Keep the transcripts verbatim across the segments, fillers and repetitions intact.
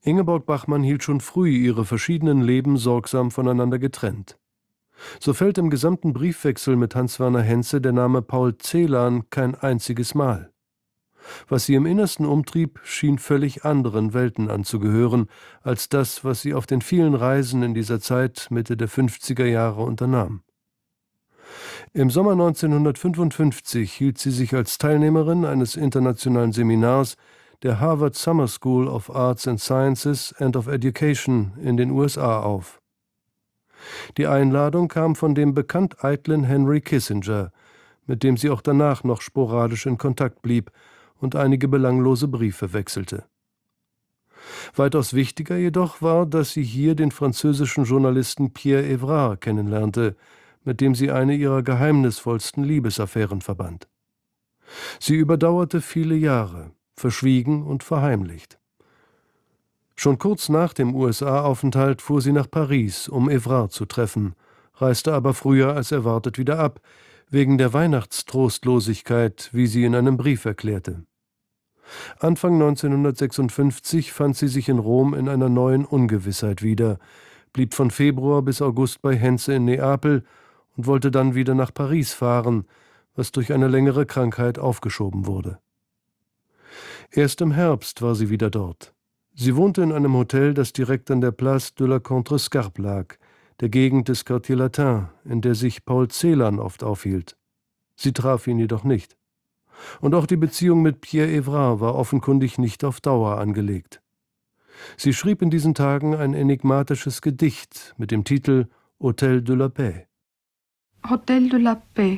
Ingeborg Bachmann hielt schon früh ihre verschiedenen Leben sorgsam voneinander getrennt. So fällt im gesamten Briefwechsel mit Hans-Werner Henze der Name Paul Celan kein einziges Mal. Was sie im Innersten umtrieb, schien völlig anderen Welten anzugehören, als das, was sie auf den vielen Reisen in dieser Zeit Mitte der fünfziger Jahre unternahm. Im Sommer neunzehnhundertfünfundfünfzig hielt sie sich als Teilnehmerin eines internationalen Seminars der Harvard Summer School of Arts and Sciences and of Education in den U S A auf. Die Einladung kam von dem bekannt eitlen Henry Kissinger, mit dem sie auch danach noch sporadisch in Kontakt blieb und einige belanglose Briefe wechselte. Weitaus wichtiger jedoch war, dass sie hier den französischen Journalisten Pierre Évrard kennenlernte, mit dem sie eine ihrer geheimnisvollsten Liebesaffären verband. Sie überdauerte viele Jahre, verschwiegen und verheimlicht. Schon kurz nach dem U S A-Aufenthalt fuhr sie nach Paris, um Évrard zu treffen, reiste aber früher als erwartet wieder ab, wegen der Weihnachtstrostlosigkeit, wie sie in einem Brief erklärte. Anfang neunzehnhundertsechsundfünfzig fand sie sich in Rom in einer neuen Ungewissheit wieder, blieb von Februar bis August bei Henze in Neapel und wollte dann wieder nach Paris fahren, was durch eine längere Krankheit aufgeschoben wurde. Erst im Herbst war sie wieder dort. Sie wohnte in einem Hotel, das direkt an der Place de la Contrescarpe lag, der Gegend des Quartier Latin, in der sich Paul Celan oft aufhielt. Sie traf ihn jedoch nicht. Und auch die Beziehung mit Pierre Évrard war offenkundig nicht auf Dauer angelegt. Sie schrieb in diesen Tagen ein enigmatisches Gedicht mit dem Titel Hôtel de la Paix. Hôtel de la Paix.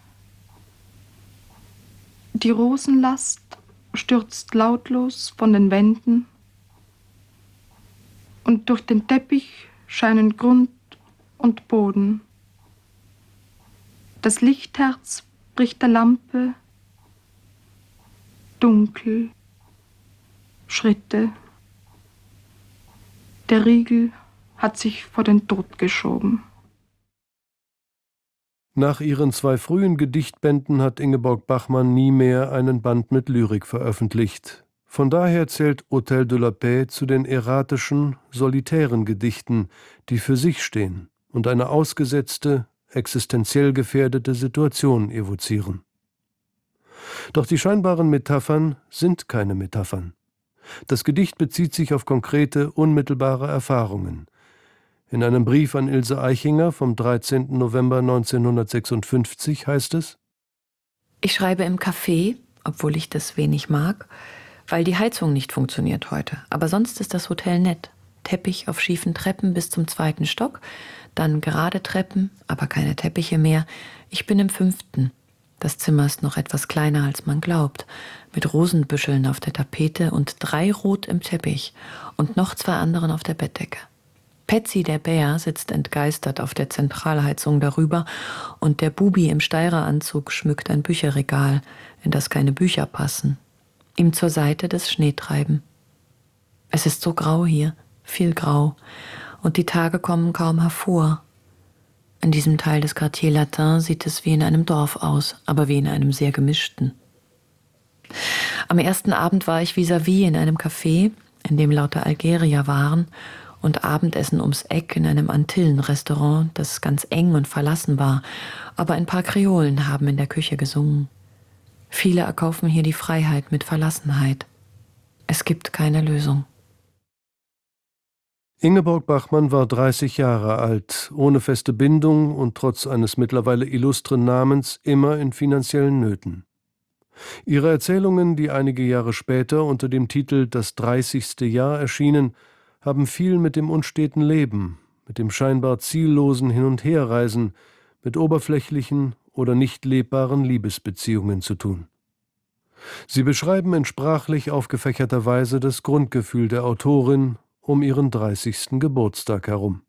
Die Rosenlast stürzt lautlos von den Wänden und durch den Teppich scheinen Grund und Boden. Das Lichtherz bricht der Lampe, dunkel, Schritte. Der Riegel hat sich vor den Tod geschoben. Nach ihren zwei frühen Gedichtbänden hat Ingeborg Bachmann nie mehr einen Band mit Lyrik veröffentlicht. Von daher zählt Hôtel de la Paix zu den erratischen, solitären Gedichten, die für sich stehen und eine ausgesetzte, existenziell gefährdete Situation evozieren. Doch die scheinbaren Metaphern sind keine Metaphern. Das Gedicht bezieht sich auf konkrete, unmittelbare Erfahrungen. In einem Brief an Ilse Aichinger vom dreizehnten November neunzehnhundertsechsundfünfzig heißt es: Ich schreibe im Café, obwohl ich das wenig mag, weil die Heizung nicht funktioniert heute. Aber sonst ist das Hotel nett. Teppich auf schiefen Treppen bis zum zweiten Stock, dann gerade Treppen, aber keine Teppiche mehr. Ich bin im fünften. Das Zimmer ist noch etwas kleiner, als man glaubt, mit Rosenbüscheln auf der Tapete und drei Rot im Teppich und noch zwei anderen auf der Bettdecke. Patsy, der Bär, sitzt entgeistert auf der Zentralheizung darüber und der Bubi im Steireranzug schmückt ein Bücherregal, in das keine Bücher passen. Ihm zur Seite das Schneetreiben. Es ist so grau hier, viel grau, und die Tage kommen kaum hervor. In diesem Teil des Quartier Latin sieht es wie in einem Dorf aus, aber wie in einem sehr gemischten. Am ersten Abend war ich vis-à-vis in einem Café, in dem lauter Algerier waren, und Abendessen ums Eck in einem Antillen-Restaurant, das ganz eng und verlassen war, aber ein paar Kreolen haben in der Küche gesungen. Viele erkaufen hier die Freiheit mit Verlassenheit. Es gibt keine Lösung. Ingeborg Bachmann war dreißig Jahre alt, ohne feste Bindung und trotz eines mittlerweile illustren Namens immer in finanziellen Nöten. Ihre Erzählungen, die einige Jahre später unter dem Titel »Das dreißigste Jahr« erschienen, haben viel mit dem unsteten Leben, mit dem scheinbar ziellosen Hin- und Herreisen, mit oberflächlichen oder nicht lebbaren Liebesbeziehungen zu tun. Sie beschreiben in sprachlich aufgefächerter Weise das Grundgefühl der Autorin um ihren dreißigsten Geburtstag herum.